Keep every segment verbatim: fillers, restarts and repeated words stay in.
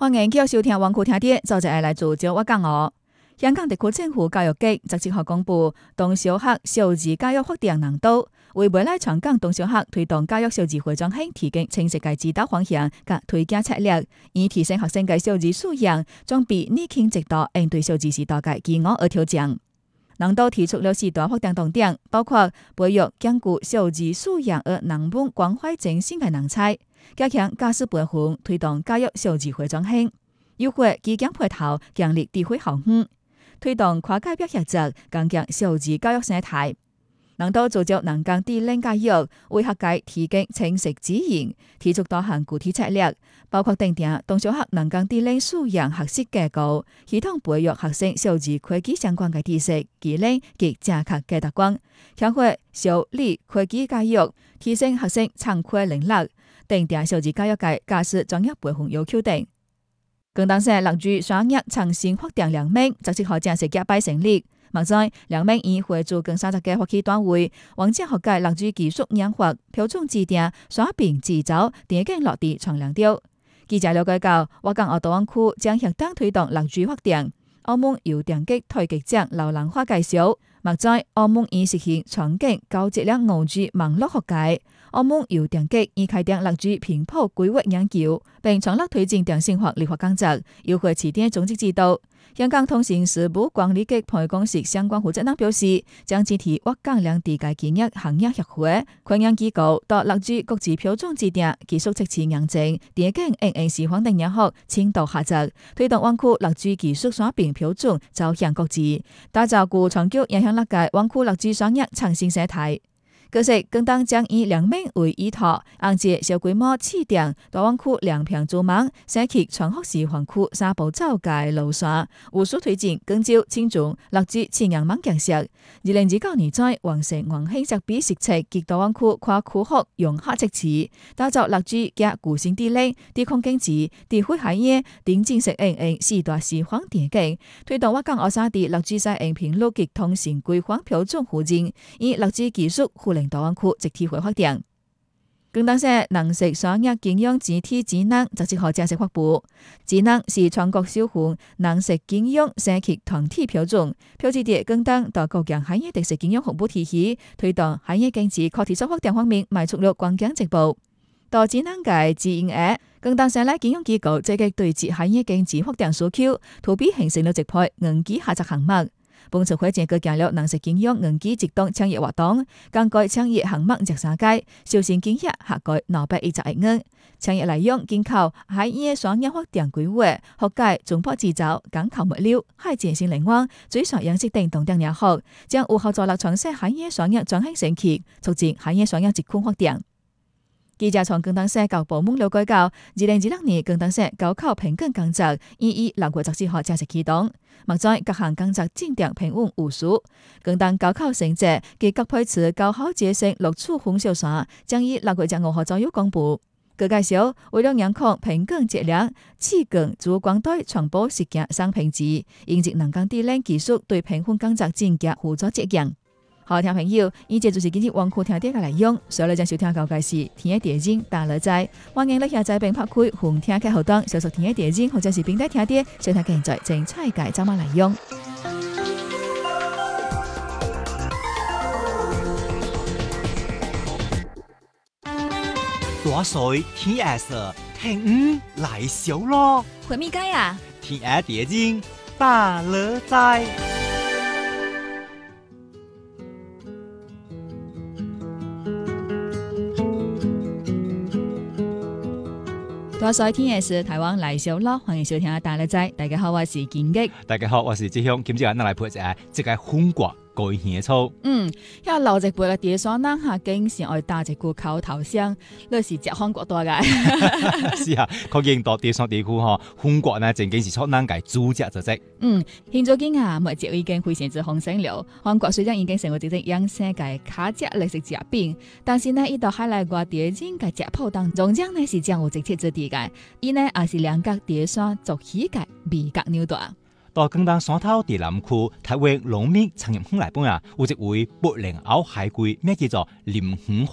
歡迎繼續收聽網庫聽啲，就係來自招我講我。香港特區政府教育局昨日號公布，中小學數字教育發展難度，為未來全港中小學推動教育數字化轉型提供清晰嘅指導方向及推薦策略，以提升學生嘅數字素養，將比擬輕值度應對數字時代嘅飢餓而挑戰。難度提出了四大發展重點，包括培育兼顧數字素養而人文關懷精神嘅人才，加強教師培訓，推動教育數字化轉型，優化基建配套，強力智慧校園，推動跨界別合作，加強數字教育生態。難度組織能夠低齡教育，為學界提供清晰指引，提出多項具體策略，包括訂定中小學能夠低齡素養學習架構，系統培育學生數字科技相關嘅知識、技能及正確嘅習慣，強化數理科技教育，提升學生參與能力，訂定數字教育界教師專業培訓要求等。廣東省六 G 雙語創新發展聯盟昨日號正式結拜成立。目前，聯盟已會做更三十個學期單位，往屆學界六 G 技術研發、標準制定、刷屏製造、電競落地長亮調。記者了解到，我港澳大灣區將協同推動六 G 發展。澳門由電擊台記者劉蘭花介紹，目前澳門已實現全景高質量五 G 網絡學界。澳門由電擊已開展六 G 頻譜規劃研究，並全力推進電信化綠化工作，優化市電總值制度。香港通信事務管理局培公司相關負責人表示，將集體我港兩地嘅企業行業協會、跨業機構到六 G 國際標準制定、技術測試驗證、電競 N N 示範等業務深度合作，推動灣區六 G 技術刷屏標準走向國際，打造具長久影響力嘅灣區六 G 商業創新生態。可惜，更當將以兩名為依託，按照小規模試點，大灣區兩片組網，設計全學示範區三步走嘅路線，務須推進更招青種六 G 千人網建設。二零二九年在完成環境設備實測及大灣區跨區學融合測試，打造六 G 嘅固性地理、地空經濟、地灰海嘢、電正式 N N 四大示範電競，推動我港澳三地六 G 西應頻率及通信規範標準附近，以六 G 技術互聯大灣區集體化發展。廣東省農食商業經營主體指南昨日號正式發布，指南是全國首份農食經營升級團體標準，標誌着廣東到各項產業特色經營服務體系，推動產業經濟可持續發展方面邁出了關鍵一步。到指南嘅指引下，廣東省內經營機構積極對接產業經濟發展需求，投筆形成了一批硬基合作項目。本次會見佢建立農食經營硬基集中產業活動，更改產業項目十三屆，小型經營涵蓋兩百一十億元。產業內容緊靠產業雙業發展規劃、學界、中波製造、港口物流、海產新能源、水產養殖等等等業務，將有效助力全省產業雙業轉型升級，促進產業雙業集群發展。記者從廣東省教育部門了解到，二零二六年廣東省高考評卷工作已於六月十四號正式啟動。目前各項工作進展平穩無事。廣東高考成績及各批次高考結成錄取分數線將於六月十五號左右公布。據介紹，為了嚴控評卷質量，此卷主管對傳播實踐上評級，應節能夠低齡技術對評分工作盡責負責責任。好，聽朋友，以上就是今日網庫聽啲嘅內容。所有將收聽到嘅是天一電影大樂仔，歡迎你下載並拍開紅聽嘅後端，搜索天一電影或者是並帶聽啲收聽現在精彩嘅節目內容。 大水天一色，聽五來小咯。 回咪街啊？ 天一電影大樂仔。 多謝天夜是台灣來小咯，歡迎收聽大樂仔。大家好，我是建吉。 大家好，我是志雄。今朝我哋來配一下這個紅瓜改獻醋。 嗯，因為老一輩嘅爹嫂呢，下經常愛打一句口頭聲，那是食韓國多嘅。 是啊，可見到爹嫂地區嗬，紅瓜呢正經是出難嘅主食之一。 嗯，現在經啊，物質已經非常之豐盛了。韓國雖然已經成為一隻養生嘅卡隻歷史食品，但是呢，依度海內外爹人嘅食譜當中，將呢是將有直接之地嘅，伊呢也是兩個爹嫂做起嘅味覺扭斷。 到廣東山頭地南區台灣農民產業園來本啊，有一位八零後海龜，名叫做林恆峰。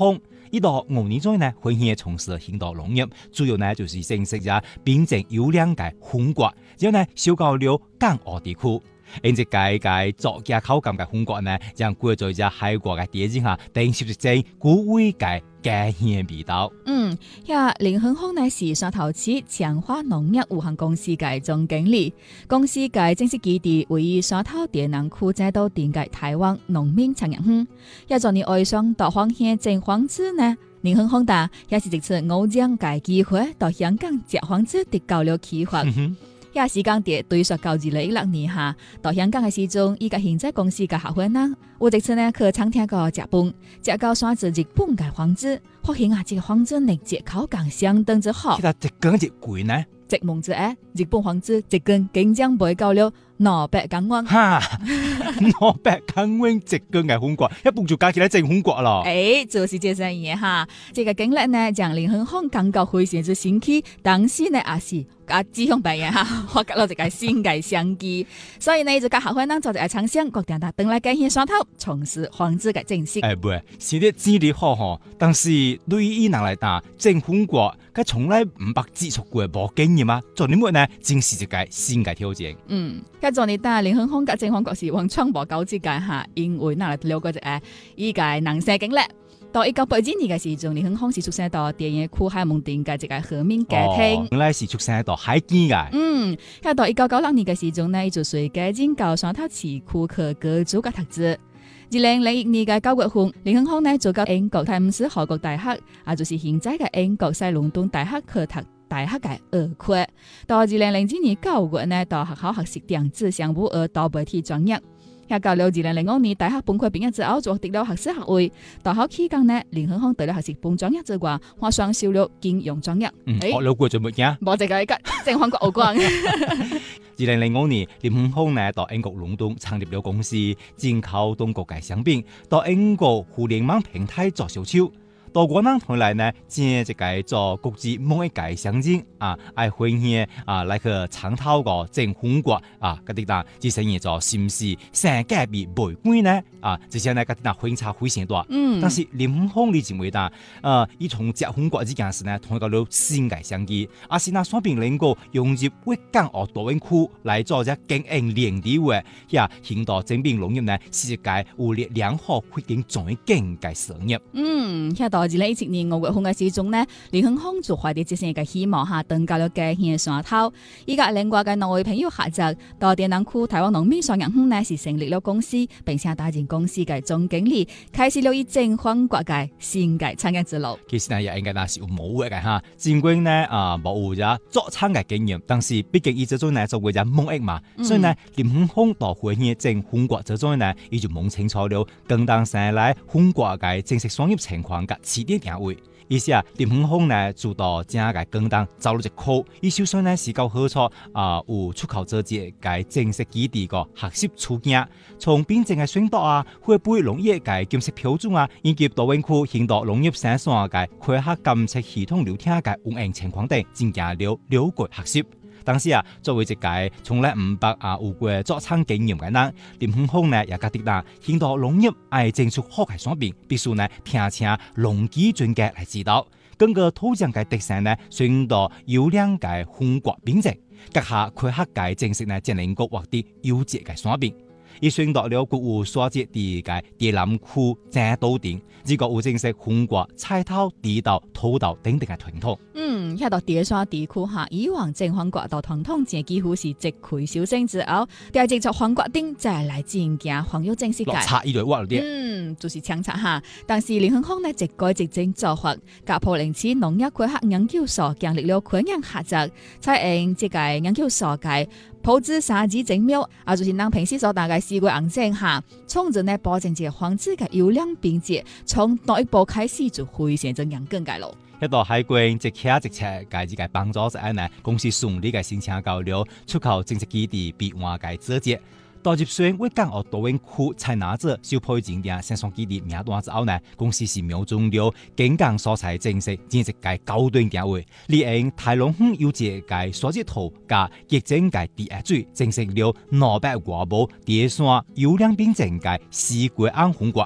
呢度五年左右呢，歡喜從事興稻農業，主要呢就是種植咗品種優良嘅紅葛，然後呢收購了港澳地區。因此，介介作嘅口感嘅紅葛呢，讓過咗隻海國嘅地景下，定攝食正古味嘅家鄉味道。 嗯，呀，林亨豐呢是山頭市強化農業有限公司嘅總經理，公司嘅正式基地位於山頭電能區在到定嘅台灣農民產業園。一昨年愛上到訪鄉種黃子呢，林亨豐達也是藉此偶將嘅機會到香港摘黃子得到了啟發。 嗯也時間地對說到二零一六年下到香港嘅時鐘，依個現在公司嘅合夥人，我這次呢去餐廳個食飯，食到選擇日本嘅黃子，發現啊，這個黃子呢隻口感相當之好。 其實一根一貴呢， 一問之下，日本黃子一根竟將賣到了兩百港元。 哈，兩百港元一根嘅紅葛，一半就加起來整紅葛咯。 誒，就是這生意哈，這個經歷呢，將林亨豐感覺非常之新奇，當時呢也是。啊，志向白嘅哈，我覺到一個新嘅商機，所以呢就甲合夥人做一個廠商，決定他等來改獻山頭，從事黃子嘅正式。 誒、欸，唔係，是啲資歷好吼，但是對於人來打整紅葛，佢從來唔捌接觸過，冇經驗啊，做乜呢？正是一個新嘅挑戰。 嗯，佢做你打林亨豐嘅整黃葛是往創無高之間哈，因為嗱嚟了解一個依個人生經歷。到一九八二年嘅時陣，林亨豐是出生到電影區海蒙町嘅一個和民家庭。 原來是出生到海基嘅。 嗯，喺到一九九六年嘅時陣呢，就隨家境到山頭市區去高中嘅讀書。二零零一年嘅九月份，林亨豐呢就到英國泰晤士河國大學，啊就是現在嘅英國西倫敦大學去讀大學嘅二科。到二零零二年九月呢，到學校學習電子商務和多媒體專業。也到了二零零五年大學本科畢業之後，就獲得了學士學位。大學期間呢，林亨豐除了學習本專業之外，還雙修了金融專業。 嗯，學了過做乜嘢？ 冇這個一個整黃葛有關。 二零零五年，林亨豐呢到英國倫敦成立了公司，進口中國嘅商品，到英國互聯網平台做銷售。到國內回來呢，正一個做國際貿易嘅商人啊，愛分享啊，來去參透個整紅葛啊，嗰啲呾，這生意做是唔是性價比袂貴呢？啊，這些呢嗰啲呾分差非常大。嗯，但是林亨豐你認為呾，呃，伊從摘紅葛呢件事呢，同一個了新嘅商機，啊是那雙邊能夠融入粵港澳大灣區來做只經營連地位，呀，興到整邊農業呢，是一個有力良好環境重要經濟事業。 嗯，二零一七年五月份嘅時鐘呢，林亨豐就懷着這些嘅希望下，登到了家鄉山頭。依家另外嘅兩位朋友合作，到電能區台灣農民商業園呢，是成立了公司，並且擔任公司嘅總經理，開始了以整黃葛嘅新嘅產業之路。 其實呢，也應該那是有冇嘅哈，儘管呢啊冇咗做廠嘅經驗，但是畢竟伊這種呢做過隻貿易嘛，嗯、所以呢林亨豐到會去整紅葛這種呢，伊就摸清楚了更當生來紅葛嘅正式商業情況嘅起點定位。意思啊，林亨豐呢主導正嘅更當走了一課，伊首先呢是夠好處啊，有出口者節嘅正式基地個學習處境，從邊境嘅選讀啊，會不會農業嘅檢測標準啊，以及大灣區興到農業生產嘅科學監測系統流程嘅運營情況等，進行了了解學習。但是啊，作為一個從來唔捌啊有過做廠經驗嘅人，林亨豐呢也覺得啦，興到農業愛整出好嘅產品，必須呢聽請農機專家來指導。根據土壤嘅特性呢，選到優良嘅紅葛品種，閣下科學界正式呢，才能夠獲得優質嘅產品。伊選到了國有所在地嘅電南區正島頂，呢個有正式紅葛、菜頭、地豆、土豆等等嘅傳統。嗯， 喺到電山地區下，以往整黃葛到傳統正幾乎是直開小生之後，第二隻做黃葛丁再來進行黃油正式界。 差一類話啲。 嗯，就是搶差下。但是林亨豐呢，一改一正做法，甲普林斯農業科學研究所建立了昆陽合作，採用這個研究所嘅普資沙子精妙，啊，就是讓平時所大概試過硬性下，從而呢保證這個黃子嘅優良品質，從第一步開始就非常之嚴格嘅咯。 一到海關即刻即切介自嘅幫助者呢，公司順利嘅申請到了出口正式基地備案嘅資格。到入選粵港澳大灣區採拿者小配件嘅生產基地名單之後呢，公司是瞄準了景港所在正式正式嘅高端定位，利用台龍園有隻嘅所接圖加疫症嘅第一水，正式了兩百多部第一線優良品種嘅四季安紅葛。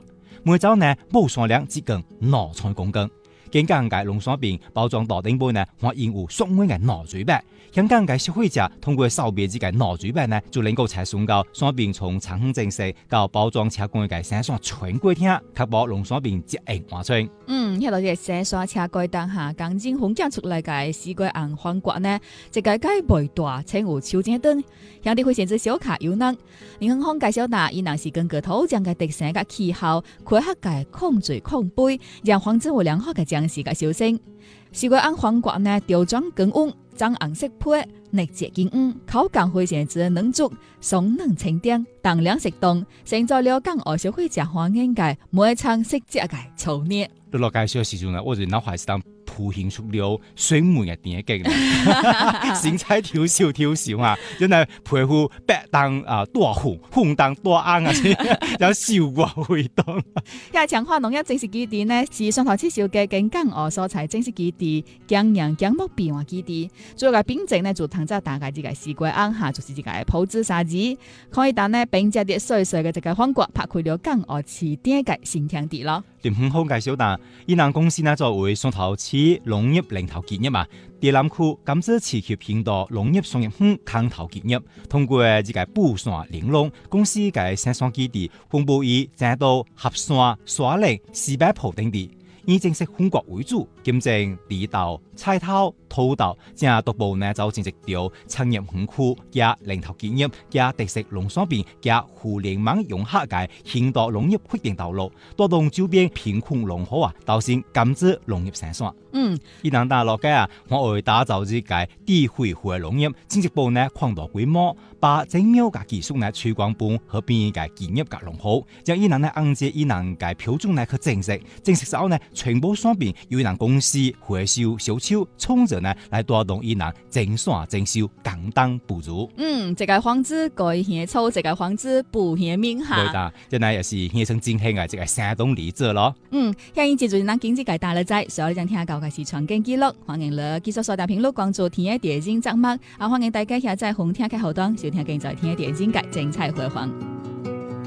每週呢冇數量只更攞菜公斤。更加嘅農產品包裝到頂部呢，或印有屬門嘅攞水筆。香港嘅消費者通過掃描之嘅攞水筆呢，就能夠採送到產品從產品正式到包裝車工嘅生產全過程，確保農產品質量完全。 嗯，迄個嘅生產車過當下，剛正分揀出來嘅四季紅黃瓜呢，一個介袂大，稱有秋正燈，向地會選擇小卡有能。林亨亨介紹到，伊若是根據土壤嘅特性嘅氣候，開發嘅控水控杯，讓黃質有良好嘅糧食嘅收成。四季紅黃瓜呢，條狀根穩，長紅色皮，內結堅硬，口感會選擇嫩足，鬆嫩清甜，當量適當，成就了港澳消費者歡迎嘅每餐食食嘅粗捏。 落落介紹嘅時陣呢，我就腦海是當鋪現出了水門嘅電影嘅，先菜挑少挑少啊，真係皮膚白當啊大紅，紅當大紅啊，有燒過味道。 也強化農業正式基地呢，是上頭介紹嘅跟港澳所在正式基地，江陽江木變化基地。主要嘅品種呢，就通咗大概呢個四季紅下，就是呢個鋪子沙子，可以當呢並且啲細細嘅一個黃瓜，拍開了港澳市點嘅新天地咯。 林亨亨介紹到，伊蘭公司呢作為上頭市農業領頭企業嘛，第南區甘蔗持續偏到農業商業區扛頭企業，通過呢個布線玲瓏公司嘅生產基地，分布於正道、合山、沙嶺、西北埔等地，以正式紅瓜為主，兼正地豆、菜頭、土豆，正獨步呢就正式調產業園區加領頭企業加特色農產品加互聯網融合嘅現代農業發展道路，帶動周邊貧困農戶啊，導向甘蔗農業生產。 嗯， 伊能大落嘅啊，我會打造呢個低恢復嘅農業，正式步呢擴大規模，把精妙嘅技術呢推廣本和邊嘅企業嘅農戶，將伊能呢按照伊能嘅標準呢去正式，正式之後呢全部商品由伊能公司回收銷售，從者呢來帶動伊能正線正銷，簡單不足。 嗯，這個黃子改獻粗，這個黃子不獻名下。 對的，真係也是獻成精興嘅這個山東例子咯。 嗯，現在接住咱經濟界大了仔，所以咱聽到嘅是傳經記錄，歡迎你繼續收聽評論關注天嘅電影節目，啊歡迎大家下載紅聽嘅後端收聽現在天嘅電影嘅精彩回放。